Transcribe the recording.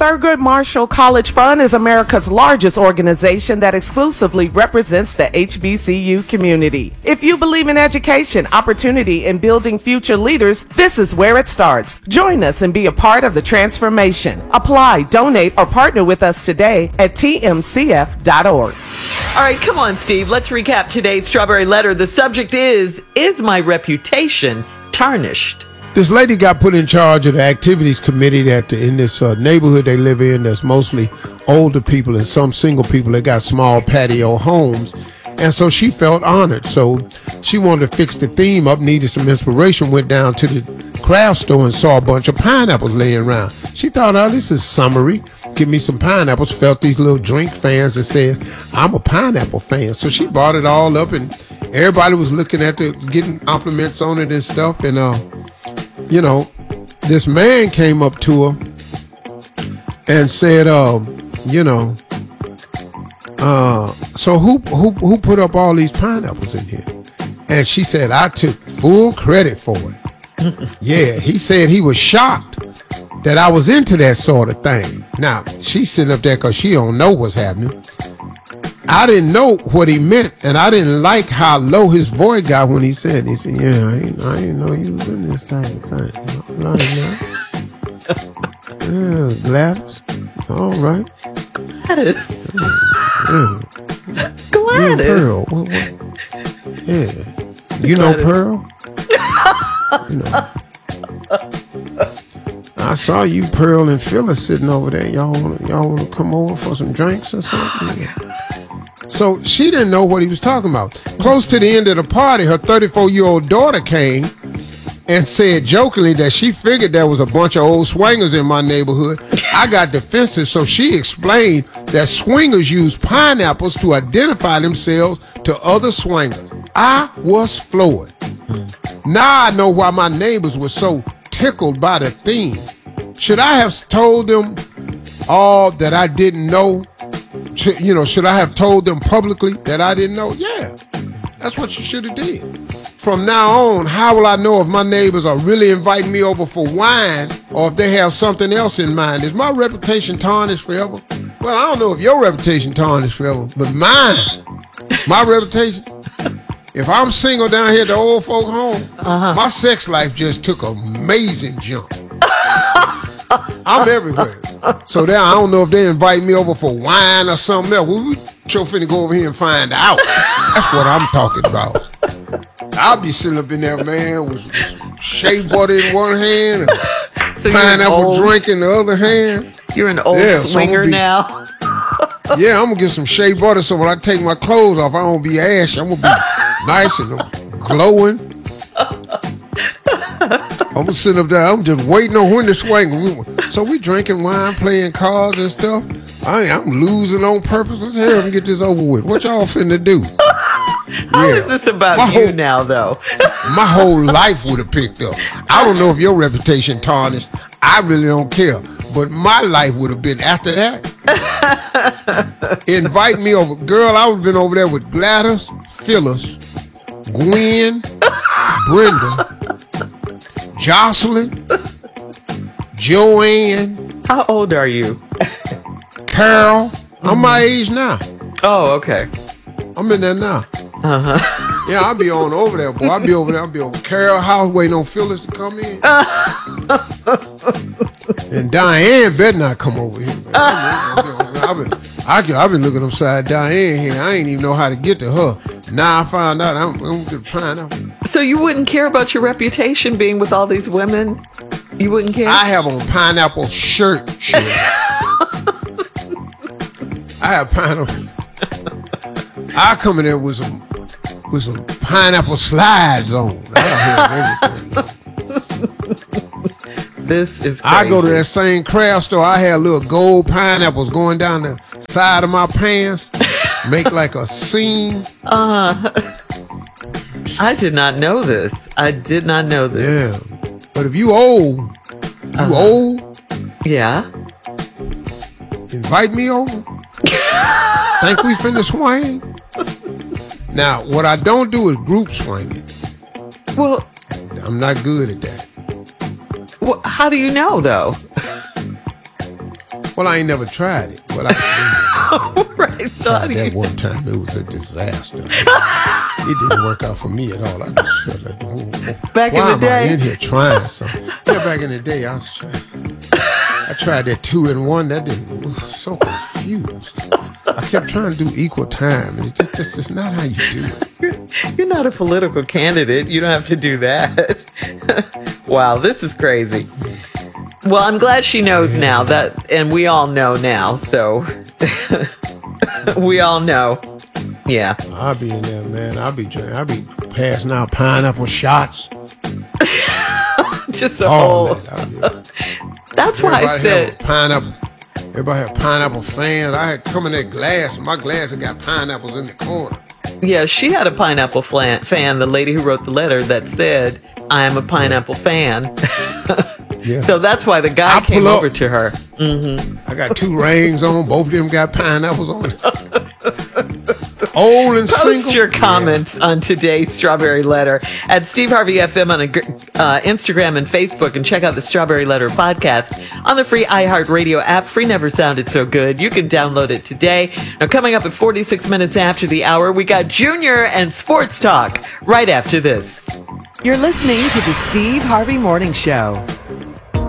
Thurgood Marshall College Fund is America's largest organization that exclusively represents the HBCU community. If you believe in education, opportunity, and building future leaders, this is where it starts. Join us and be a part of the transformation. Apply, donate, or partner with us today at tmcf.org. All right, come on, Steve. Let's recap today's Strawberry Letter. The subject is my reputation tarnished? This lady got put in charge of the activities committee in this neighborhood they live in that's mostly older people and some single people that got small patio homes. And so she felt honored. So she wanted to fix the theme up, needed some inspiration, went down to the craft store and saw a bunch of pineapples laying around. She thought, oh, this is summery. Give me some pineapples. Felt these little drink fans that says, I'm a pineapple fan. So she brought it all up and everybody was looking at it, getting compliments on it and stuff. And, this man came up to her and said, so who put up all these pineapples in here? And she said, I took full credit for it. Yeah, he said he was shocked that I was into that sort of thing. Now, she's sitting up there because she don't know what's happening. I didn't know what he meant, and I didn't like how low his voice got when he said, yeah, I didn't know you was in this type of thing. All right, now. Yeah, Gladys. All right. Gladys. Yeah. Gladys. Pearl. What? Yeah. You know Pearl? I saw you, Pearl, and Phyllis sitting over there. Y'all wanna come over for some drinks or something? So she didn't know what he was talking about. Close to the end of the party, her 34-year-old daughter came and said jokingly that she figured there was a bunch of old swingers in my neighborhood. I got defensive, so she explained that swingers use pineapples to identify themselves to other swingers. I was floored. Now I know why my neighbors were so tickled by the theme. Should I have told them all that I didn't know? Should I have told them publicly that I didn't know? Yeah, that's what you should have did. From now on, how will I know if my neighbors are really inviting me over for wine or if they have something else in mind? Is my reputation tarnished forever? Well, I don't know if your reputation tarnished forever, but mine, my reputation. If I'm single down here at the old folk home, my sex life just took an amazing jump. I'm everywhere. So there, I don't know if they invite me over for wine or something else. We sure finna go over here and find out. That's what I'm talking about. I'll be sitting up in there, man, with shea butter in one hand and so pineapple drink in the other hand. You're an old swinger now. Yeah, I'm gonna get some shea butter so when I take my clothes off, I don't be ash. I'm gonna be nice and glowing. I'm gonna sit up there. I'm just waiting on when to swing. So we drinking wine, playing cards and stuff. I'm losing on purpose. Let's hurry up and get this over with. What y'all finna do? How is this about you now, though? My whole life would have picked up. I don't know if your reputation tarnished. I really don't care. But my life would have been after that. Invite me over. Girl, I would have been over there with Gladys, Phyllis, Gwen, Brenda, Jocelyn, Joanne. How old are you? Carol. I'm my age now. Oh, okay. I'm in there now. Yeah, I'll be on over there, boy. I'll be over Carol house waiting on Phyllis to come in. And Diane better not come over here, man. I've been looking upside Diane here. I ain't even know how to get to her. Now I found out I'm going to pineapple. So you wouldn't care about your reputation being with all these women? You wouldn't care? I have on pineapple shirt. I have pineapple. I come in there with some pineapple slides on. I have everything. This is crazy. I go to that same craft store. I had little gold pineapples going down the side of my pants, make like a seam. I did not know this. Yeah, but if you old, Yeah. Invite me over. Think we finna swing? Now, what I don't do is group swinging. Well, I'm not good at that. Well, how do you know, though? Well, Well, I ain't never tried it, but I Right. So tried that one time. It was a disaster. It didn't work out for me at all. I just felt like, Back why in the am I day? in here trying something? Yeah, back in the day, I tried that 2-in-1. That didn't. I was so confused. I kept trying to do equal time, and it's just not how you do it. You're not a political candidate. You don't have to do that. Wow, this is crazy. Well, I'm glad she knows now that, and we all know now, so we all know. Yeah. I'll be in there, man. I'll be passing out pineapple shots. Just a All whole. that. That's why I Everybody said. have pineapple. Everybody have pineapple fans. I had come in that glass. My glass had got pineapples in the corner. Yeah, she had a pineapple fan, the lady who wrote the letter that said, I am a pineapple fan. Yeah. So that's why the guy came over to her. Mm-hmm. I got 2 rings on. Both of them got pineapples on it. Old and single. Post your comments on today's Strawberry Letter at Steve Harvey FM on Instagram and Facebook, and check out the Strawberry Letter podcast on the free iHeartRadio app. Free never sounded so good. You can download it today. Now, coming up at 46 minutes after the hour, we got Junior and Sports Talk right after this. You're listening to the Steve Harvey Morning Show.